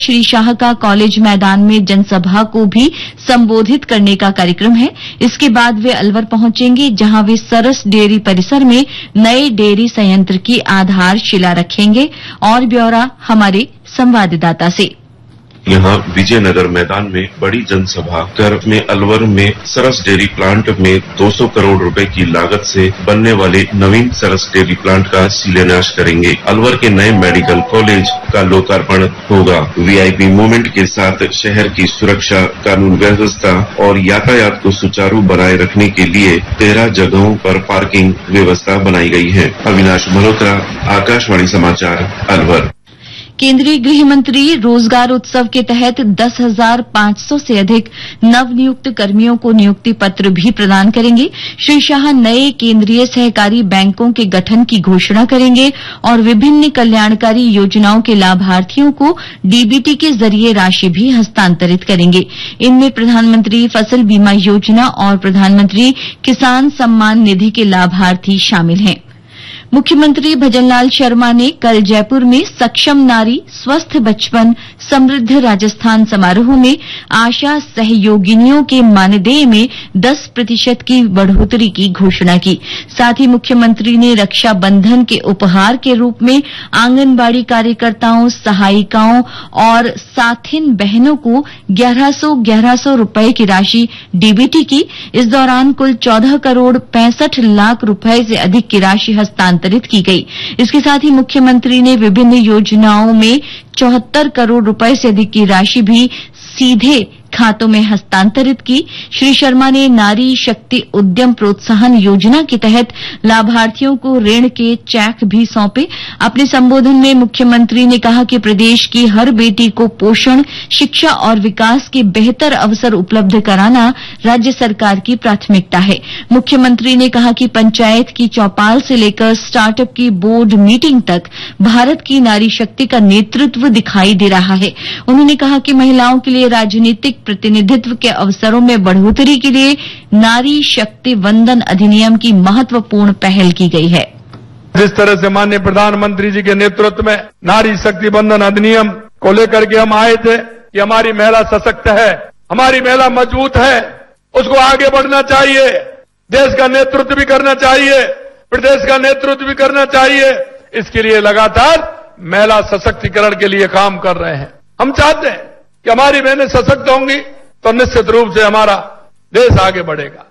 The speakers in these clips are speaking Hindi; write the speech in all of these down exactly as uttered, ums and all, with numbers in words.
श्री शाह का कॉलेज मैदान में जनसभा को भी संबोधित करने का कार्यक्रम है। इसके बाद वे अलवर पहुंचेंगे, जहां वे सरस डेयरी परिसर में नए डेयरी संयंत्र की आधारशिला रखेंगे। और ब्यौरा हमारे संवाददाता से। यहाँ विजयनगर मैदान में बड़ी जनसभा कर में अलवर में सरस डेयरी प्लांट में दो सौ करोड़ रुपए की लागत से बनने वाले नवीन सरस डेयरी प्लांट का शिलान्यास करेंगे। अलवर के नए मेडिकल कॉलेज का लोकार्पण होगा। वीआईपी मूवमेंट के साथ शहर की सुरक्षा, कानून व्यवस्था और यातायात को सुचारू बनाए रखने के लिए तेरह जगहों पर पार्किंग व्यवस्था बनाई गई है। अविनाश मल्होत्रा, आकाशवाणी समाचार, अलवर। केंद्रीय गृह मंत्री रोजगार उत्सव के तहत दस हजार पांच सौ से अधिक नवनियुक्त कर्मियों को नियुक्ति पत्र भी प्रदान करेंगे। श्री शाह नए केंद्रीय सहकारी बैंकों के गठन की घोषणा करेंगे और विभिन्न कल्याणकारी योजनाओं के लाभार्थियों को डीबीटी के जरिए राशि भी हस्तांतरित करेंगे। इनमें प्रधानमंत्री फसल बीमा योजना और प्रधानमंत्री किसान सम्मान निधि के लाभार्थी शामिल हैं। मुख्यमंत्री भजनलाल शर्मा ने कल जयपुर में सक्षम नारी स्वस्थ बचपन समृद्ध राजस्थान समारोह में आशा सहयोगिनियों के मानदेय में दस प्रतिशत की बढ़ोतरी की घोषणा की। साथ ही मुख्यमंत्री ने रक्षा बंधन के उपहार के रूप में आंगनबाड़ी कार्यकर्ताओं, सहायिकाओं और साथिन बहनों को ग्यारह सौ ग्यारह सौ रूपये की राशि डीबीटी की। इस दौरान कुल चौदह करोड़ पैंसठ लाख रूपये से अधिक की राशि हस्तांतरित की गई। इसके साथ ही मुख्यमंत्री ने विभिन्न योजनाओं में चौहत्तर करोड़ रुपए से अधिक की राशि भी सीधे खातों में हस्तांतरित की। श्री शर्मा ने नारी शक्ति उद्यम प्रोत्साहन योजना के तहत लाभार्थियों को ऋण के चेक भी सौंपे। अपने संबोधन में मुख्यमंत्री ने कहा कि प्रदेश की हर बेटी को पोषण, शिक्षा और विकास के बेहतर अवसर उपलब्ध कराना राज्य सरकार की प्राथमिकता है। मुख्यमंत्री ने कहा कि पंचायत की चौपाल से लेकर स्टार्टअप की बोर्ड मीटिंग तक भारत की नारी शक्ति का नेतृत्व दिखाई दे रहा है। उन्होंने कहा कि महिलाओं के लिए राजनीतिक प्रतिनिधित्व के अवसरों में बढ़ोतरी के लिए नारी शक्ति वंदन अधिनियम की महत्वपूर्ण पहल की गई है। जिस तरह से माननीय प्रधानमंत्री जी के नेतृत्व में नारी शक्ति वंदन अधिनियम को लेकर के हम आए थे कि हमारी महिला सशक्त है, हमारी महिला मजबूत है, उसको आगे बढ़ना चाहिए, देश का नेतृत्व भी करना चाहिए, प्रदेश का नेतृत्व भी करना चाहिए। इसके लिए लगातार महिला सशक्तिकरण के लिए काम कर रहे हैं। हम चाहते हैं कि हमारी बहनें सशक्त होंगी तो निश्चित रूप से हमारा देश आगे बढ़ेगा।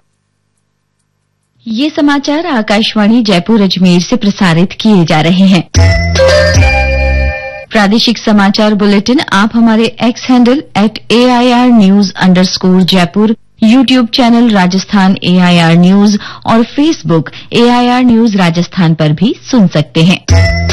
ये समाचार आकाशवाणी जयपुर अजमेर से प्रसारित किए जा रहे हैं। प्रादेशिक समाचार बुलेटिन आप हमारे x handle at A I R news under score Jaipur, YouTube channel Rajasthan A I R news और Facebook A I R news Rajasthan पर भी सुन सकते हैं।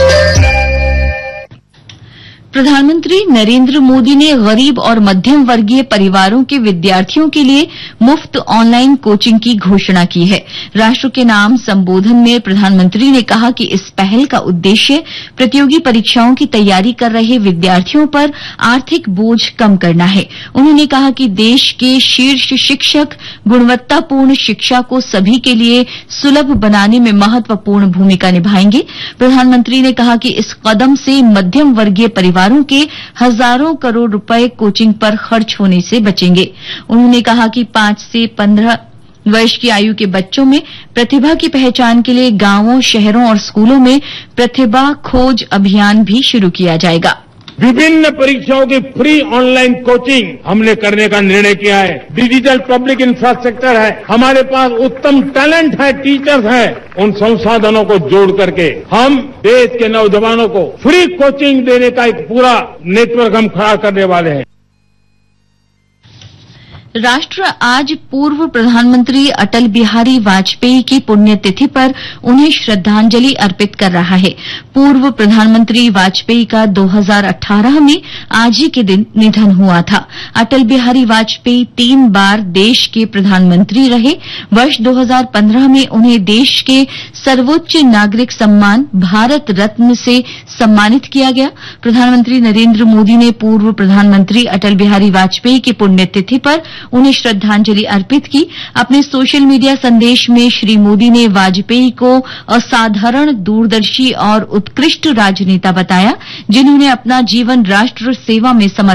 प्रधानमंत्री नरेंद्र मोदी ने गरीब और मध्यम वर्गीय परिवारों के विद्यार्थियों के लिए मुफ्त ऑनलाइन कोचिंग की घोषणा की है। राष्ट्र के नाम संबोधन में प्रधानमंत्री ने कहा कि इस पहल का उद्देश्य प्रतियोगी परीक्षाओं की तैयारी कर रहे विद्यार्थियों पर आर्थिक बोझ कम करना है। उन्होंने कहा कि देश के शीर्ष शिक्षक गुणवत्तापूर्ण शिक्षा को सभी के लिए सुलभ बनाने में महत्वपूर्ण भूमिका निभाएंगे। प्रधानमंत्री ने कहा कि इस कदम से मध्यम वर्गीय परिवारों के हजारों करोड़ रुपए कोचिंग पर खर्च होने से बचेंगे। उन्होंने कहा कि पांच से पंद्रह वर्ष की आयु के बच्चों में प्रतिभा की पहचान के लिए गांवों, शहरों और स्कूलों में प्रतिभा खोज अभियान भी शुरू किया जाएगा। विभिन्न परीक्षाओं की फ्री ऑनलाइन कोचिंग हमने करने का निर्णय किया है। डिजिटल पब्लिक इंफ्रास्ट्रक्चर है, हमारे पास उत्तम टैलेंट है, टीचर्स हैं। उन संसाधनों को जोड़ करके हम देश के नौजवानों को फ्री कोचिंग देने का एक पूरा नेटवर्क हम खड़ा करने वाले हैं। राष्ट्र आज पूर्व प्रधानमंत्री अटल बिहारी वाजपेयी की पुण्यतिथि पर उन्हें श्रद्धांजलि अर्पित कर रहा है। पूर्व प्रधानमंत्री वाजपेयी का दो हज़ार अठारह में आज ही के दिन निधन हुआ था। अटल बिहारी वाजपेयी तीन बार देश के प्रधानमंत्री रहे। वर्ष दो हज़ार पंद्रह में उन्हें देश के सर्वोच्च नागरिक सम्मान भारत रत्न से सम्मानित किया गया। प्रधानमंत्री नरेंद्र मोदी ने पूर्व प्रधानमंत्री अटल बिहारी वाजपेयी की पुण्यतिथि पर उन्हें श्रद्धांजलि अर्पित की। अपने सोशल मीडिया संदेश में श्री मोदी ने वाजपेयी को असाधारण दूरदर्शी और उत्कृष्ट राजनेता बताया, जिन्होंने अपना जीवन राष्ट्र सेवा में समर्पित